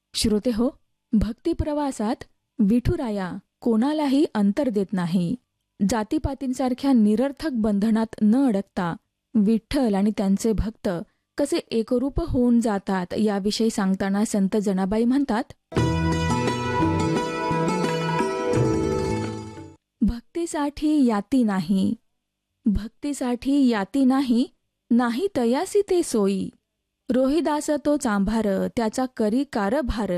श्रोते हो, भक्ती प्रवासात विठुराया कोणालाही अंतर देत नाही. जातीपातींसारख्या निरर्थक बंधनात न अडकता विठ्ठल आणि त्यांचे भक्त कसे एकरूप होऊन जातात याविषयी सांगताना संत जनाबाई म्हणतात, भक्तीसाठी याती नाही, भक्तीसाठी याती नाही, नाही तयासी ते सोयी. रोहिदास तो चांभार त्याचा करी कारभार,